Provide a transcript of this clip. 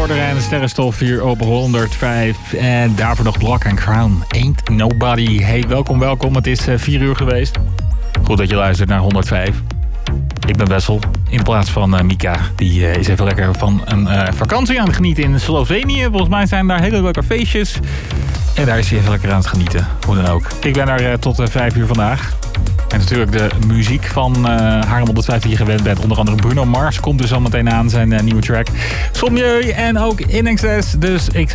hoorde en Sterrenstof hier op 105. En daarvoor nog Lock and Crown, Ain't Nobody. Hey, welkom. Het is 4 uur geweest. Goed dat je luistert naar 105. Ik ben Wessel, in plaats van Mika. Die is even lekker van een vakantie aan het genieten in Slovenië. Volgens mij zijn daar hele leuke feestjes. En daar is hij even lekker aan het genieten. Hoe dan ook. Ik ben er tot 5 uur vandaag. En natuurlijk de muziek van Haarlem 105 die je gewend bent. Onder andere Bruno Mars komt dus al meteen aan, zijn nieuwe track. Sommieu en ook In Excess. Dus ik